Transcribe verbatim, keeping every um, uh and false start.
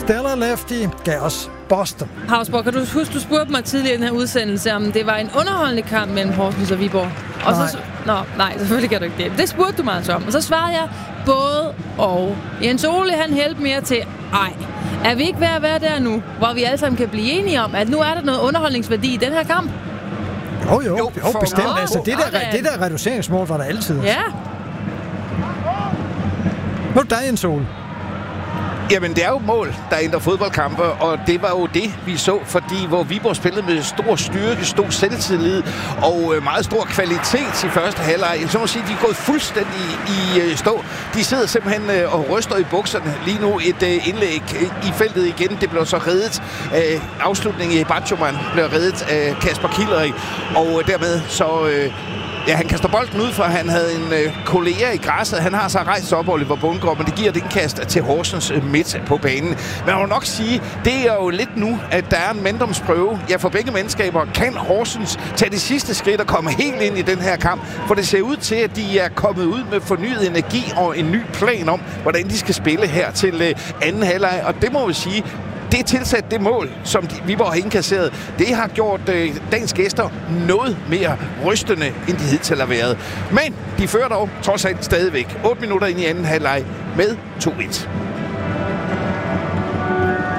Stella Lefty gav os Boston. Hausborg, kan du huske, du spurgte mig tidligere i den her udsendelse, om det var en underholdende kamp mellem Horsens og Viborg? Og nej. Så, nå, nej, selvfølgelig kan du ikke det. Det spurgte du mig altså om. Og så svarede jeg både og. Jens Ole, han hældte mere til, ej, er vi ikke ved at være der nu, hvor vi alle sammen kan blive enige om, at nu er der noget underholdningsværdi i den her kamp? Jo, jo, jo, jo bestemt. Oh, altså, det, der, okay. det der reduceringsmål var der altid. Ja. Nu er der Jens Ole. Jamen, det er jo mål, der ændrer fodboldkampe, og det var jo det, vi så, fordi hvor Viborg spillede med stor styrke, stor selvtillid og øh, meget stor kvalitet i første halvleg. Så må sige, de er gået fuldstændig i øh, stå. De sidder simpelthen øh, og ryster i bukserne. Lige nu et øh, indlæg øh, i feltet igen. Det blev så reddet. Øh, afslutningen i Bachoman blev reddet af Kasper Kilderig, og øh, dermed så... Øh, Ja, han kaster bolden ud, for han havde en øh, kollega i græsset. Han har så rejst op, Oliver Bundgaard, men det giver et indkast til Horsens øh, midt på banen. Men jeg må nok sige, det er jo lidt nu, at der er en manddomsprøve. Ja, for begge mandskaber kan Horsens tage det sidste skridt og komme helt ind i den her kamp. For det ser ud til, at de er kommet ud med fornyet energi og en ny plan om, hvordan de skal spille her til øh, anden halvleg. Og det må vi sige, det er tilsat det mål, som Viborg har indkasseret. Det har gjort øh, dagens gæster noget mere rystende, end de hidtil har været. Men de fører dog trods alt stadigvæk otte minutter ind i anden halvleg med to et.